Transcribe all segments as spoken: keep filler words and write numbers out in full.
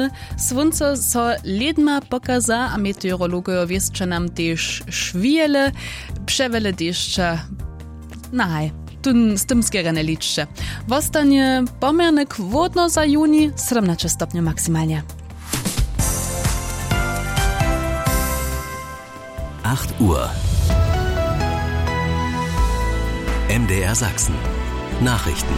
Dny słońce so ledma pokaza, a meteorologowie wieszcze nam też szwiele, przewele deszcze. Naj, tu z tym skierane liczcze. Wostanie pomiernik wodno za juni, siedemnaście stopni maksymalnie. acht Uhr. M D R Sachsen. Nachrichten.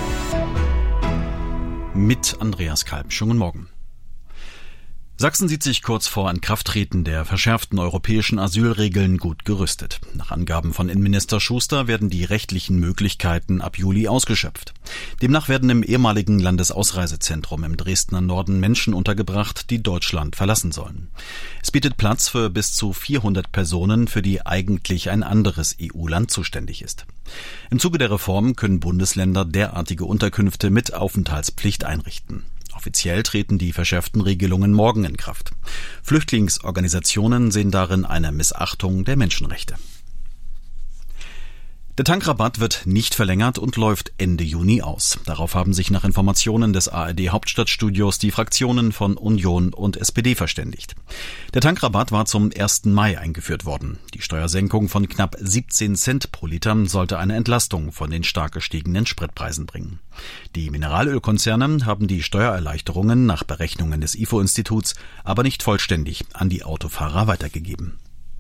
Mit Andreas Kalb. Schönen Morgen. Sachsen sieht sich kurz vor Inkrafttreten der verschärften europäischen Asylregeln gut gerüstet. Nach Angaben von Innenminister Schuster werden die rechtlichen Möglichkeiten ab Juli ausgeschöpft. Demnach werden im ehemaligen Landesausreisezentrum im Dresdner Norden Menschen untergebracht, die Deutschland verlassen sollen. Es bietet Platz für bis zu vierhundert Personen, für die eigentlich ein anderes E U-Land zuständig ist. Im Zuge der Reform können Bundesländer derartige Unterkünfte mit Aufenthaltspflicht einrichten. Offiziell treten die verschärften Regelungen morgen in Kraft. Flüchtlingsorganisationen sehen darin eine Missachtung der Menschenrechte. Der Tankrabatt wird nicht verlängert und läuft Ende Juni aus. Darauf haben sich nach Informationen des A R D-Hauptstadtstudios die Fraktionen von Union und S P D verständigt. Der Tankrabatt war zum ersten Mai eingeführt worden. Die Steuersenkung von knapp siebzehn Cent pro Liter sollte eine Entlastung von den stark gestiegenen Spritpreisen bringen. Die Mineralölkonzerne haben die Steuererleichterungen nach Berechnungen des I F O-Instituts aber nicht vollständig an die Autofahrer weitergegeben.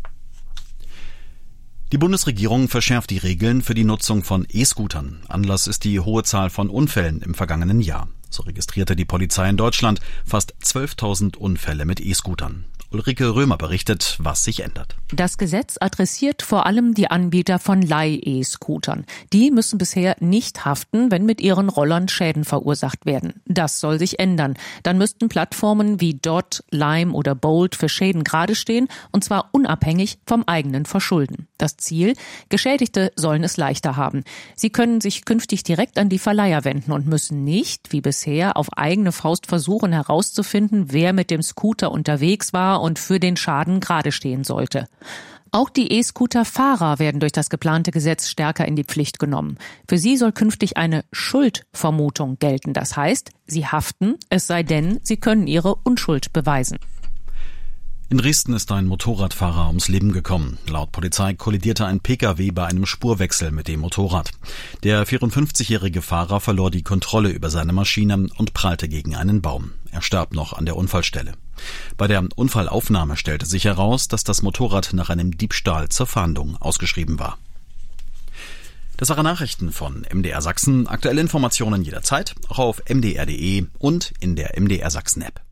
Die Bundesregierung verschärft die Regeln für die Nutzung von E-Scootern. Anlass ist die hohe Zahl von Unfällen im vergangenen Jahr. So registrierte die Polizei in Deutschland fast zwölftausend Unfälle mit E-Scootern. Ulrike Römer berichtet, was sich ändert. Das Gesetz adressiert vor allem die Anbieter von Leih-E-Scootern. Die müssen bisher nicht haften, wenn mit ihren Rollern Schäden verursacht werden. Das soll sich ändern. Dann müssten Plattformen wie Dot, Lime oder Bolt für Schäden gerade stehen, und zwar unabhängig vom eigenen Verschulden. Das Ziel: Geschädigte sollen es leichter haben. Sie können sich künftig direkt an die Verleiher wenden und müssen nicht, wie bisher, auf eigene Faust versuchen herauszufinden, wer mit dem Scooter unterwegs war und für den Schaden gerade stehen sollte. Auch die E-Scooter-Fahrer werden durch das geplante Gesetz stärker in die Pflicht genommen. Für sie soll künftig eine Schuldvermutung gelten. Das heißt, sie haften, es sei denn, sie können ihre Unschuld beweisen. In Dresden ist ein Motorradfahrer ums Leben gekommen. Laut Polizei kollidierte ein Pkw bei einem Spurwechsel mit dem Motorrad. Der vierundfünfzigjährige Fahrer verlor die Kontrolle über seine Maschine und prallte gegen einen Baum. Er starb noch an der Unfallstelle. Bei der Unfallaufnahme stellte sich heraus, dass das Motorrad nach einem Diebstahl zur Fahndung ausgeschrieben war. Das waren Nachrichten von M D R Sachsen. Aktuelle Informationen jederzeit, auch auf m d r punkt d e und in der M D R Sachsen App.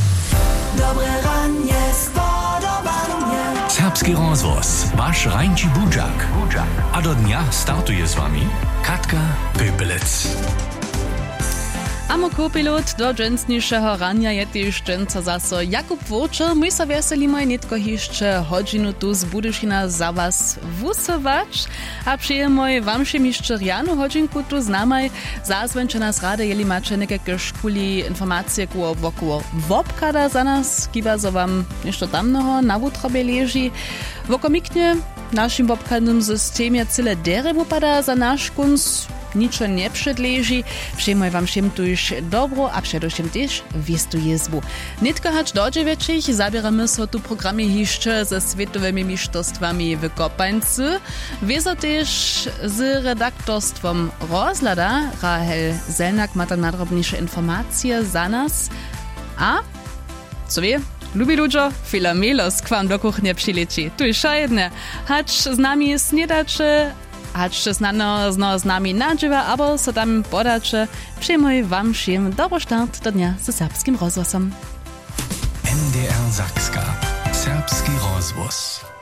Serbski rozvoz, vaš Rajnči Budžak. A do dňa startuje s vami Katka Pöpelec. Amo kopilot do dżęsniejszego rania je też dżęca zaso Jakub Wurczer. My so weselimy nitko jeszcze hodźinu tu z Budyszina za was wusować. A przyjemoj wam się jeszcze rianu hodźinku tu z nami. Zazwęcze nas rady, jeli macie nekake szkuli informacje ku wokół wopkada za nas. Kiba so wam jeszcze tamnoho na wutrobie leży. Wokomiknie w naszym wopkadnym systemie cyle dere wupada za nasz kunst. Ničo nie předleží, všemoj vám všem tu już dobro a především też wiestu jezbu. Nitko hacz do dziewięciu zabieramy so tu programy jeszcze ze światowymi mistrzostwami w kopańcu. Wieso też z redaktorstwem Rozlada. Rahel Zelnak ma tam nadrobniejsze informacje za nas. A co wie? Lubi ludzie, Filamelos k wam do kuchni przyleci. Tu jest jedne. Hacz z nami sniedacze, hacz znano zno z nami nadżywa, abo so tam podacze. Przyjmuj wam všim dobry start do dnia ze serbskim rozgłosom. M D R Sakska. Serbski rozgłos.